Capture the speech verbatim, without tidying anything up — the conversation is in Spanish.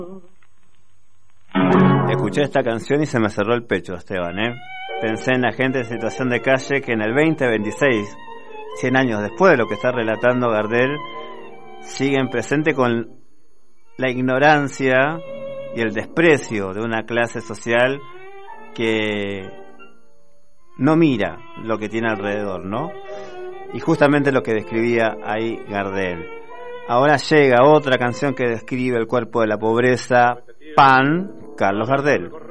Escuché esta canción y se me cerró el pecho, Esteban, ¿eh? Pensé en la gente en situación de calle que en el veinte veintiséis, cien años después de lo que está relatando Gardel, siguen presente con la ignorancia y el desprecio de una clase social que no mira lo que tiene alrededor, ¿no? Y justamente lo que describía ahí Gardel. Ahora llega otra canción que describe el cuerpo de la pobreza, Pan, Carlos Gardel.